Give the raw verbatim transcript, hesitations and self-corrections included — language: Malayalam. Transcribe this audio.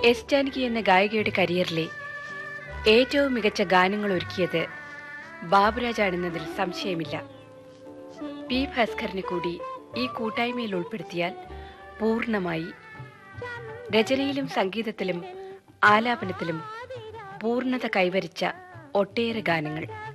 എസ് ജാനകി എന്ന ഗായികയുടെ കരിയറിലെ ഏറ്റവും മികച്ച ഗാനങ്ങൾ ഒരുക്കിയത് ബാബുരാജാണെന്നതിൽ സംശയമില്ല. പി ഭാസ്കരനെ കൂടി ഈ കൂട്ടായ്മയിൽ ഉൾപ്പെടുത്തിയാൽ പൂർണ്ണമായി രചനയിലും സംഗീതത്തിലും ആലാപനത്തിലും പൂർണ്ണത കൈവരിച്ച ഒട്ടേറെ ഗാനങ്ങൾ.